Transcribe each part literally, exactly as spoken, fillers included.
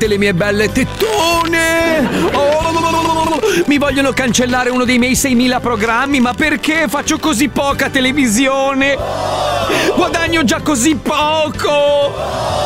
le mie belle tettone. Oh, mi vogliono cancellare uno dei miei seimila programmi, ma perché faccio così poca televisione? Guadagno già così poco.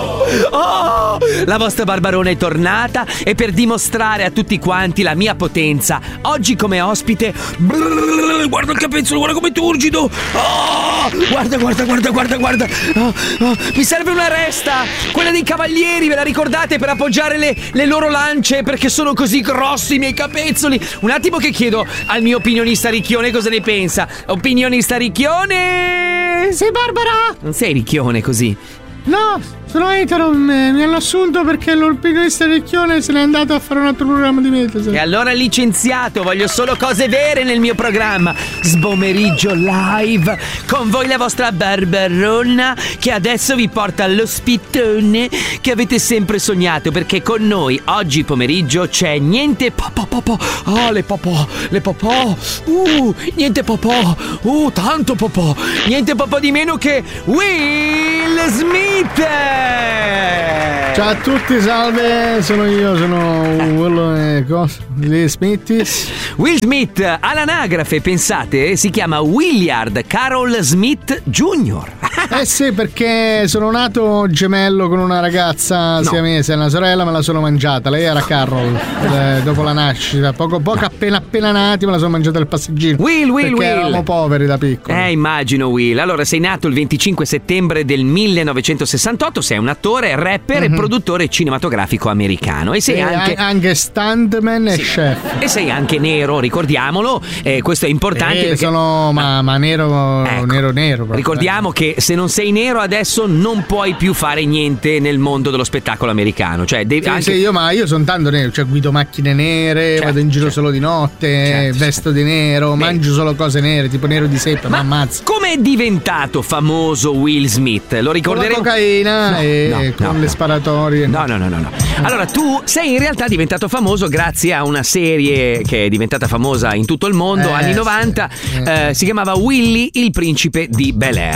Oh, la vostra Barbarona è tornata e per dimostrare a tutti quanti la mia potenza, oggi come ospite, guarda il capezzolo, guarda come turgido. Oh, guarda, guarda, guarda, guarda, guarda. Oh, oh, mi serve una resta, quella dei cavalieri, ve la ricordate, per appoggiare le, le loro lance, perché sono così grossi i miei capezzoli. Un attimo che chiedo al mio opinionista Ricchione cosa ne pensa. Opinionista Ricchione? Sì, Barbara? Non sei Ricchione così. No, sono etero, mi, mi hanno assunto perché l'opinionista Ricchione se n'è andato a fare un altro programma di Mediaset. E allora licenziato, voglio solo cose vere nel mio programma. Sbomeriggio live, con voi la vostra Barbarona, che adesso vi porta allo spittone che avete sempre sognato, perché con noi oggi pomeriggio c'è niente popò popò. Oh, le popò, le popò. Uh, niente popò. Uh, tanto popò. Niente popò di meno che Will Smith. Ciao a tutti, salve, sono io, sono quello e cosa? Will Smith. Will Smith all'anagrafe, pensate, si chiama Williard Carroll Smith Junior Eh sì, perché sono nato gemello con una ragazza no. siamese, una sorella me la sono mangiata, lei era Carroll, eh, dopo la nascita, poco poco appena appena nati me la sono mangiata nel passeggino. Will, Will, perché Will. eravamo poveri da piccoli. Eh, immagino, Will. Allora, sei nato il venticinque settembre del millenovecentosessantotto, sei un attore, rapper mm-hmm. e produttore cinematografico americano. E sei e anche... anche stuntman sì. e chef. E sei anche nero, ricordiamolo, eh, questo è importante. Eh, perché... sono ma, ma nero, ecco, nero nero proprio. Ricordiamo che se non sei nero adesso non puoi più fare niente nel mondo dello spettacolo americano. Cioè, devi sì, anche... sì, io, ma io sono tanto nero, cioè guido macchine nere, certo, vado in giro certo. solo di notte, certo, vesto di nero, beh. mangio solo cose nere, tipo nero di seppe, ma ammazza. Come è diventato famoso Will Smith? Lo ricorderemo. Con la cocaina no, e no, con no, le no. sparatorie. No, no, no, no, no. Allora, tu sei in realtà diventato famoso grazie a una serie che è diventata famosa in tutto il mondo, eh, anni novanta, sì. eh, si chiamava Willy, il principe di Bel-Air.